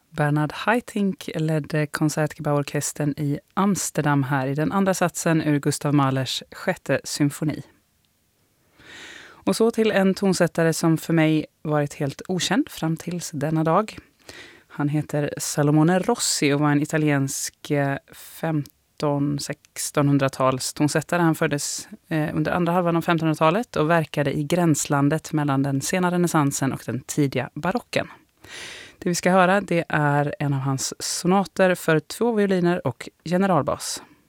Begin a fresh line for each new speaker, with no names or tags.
Bernard Haitink ledde Concertgebouworkestern i Amsterdam här i den andra satsen ur Gustav Mahlers sjätte symfoni. Och så till en tonsättare som för mig varit helt okänd fram tills denna dag. Han heter Salomone Rossi och var en italiensk 1500-1600-tals tonsättare. Han föddes under andra halvan av 1500-talet och verkade i gränslandet mellan den sena renässansen och den tidiga barocken. Det vi ska höra, det är en av hans sonater för 2 violiner och generalbas.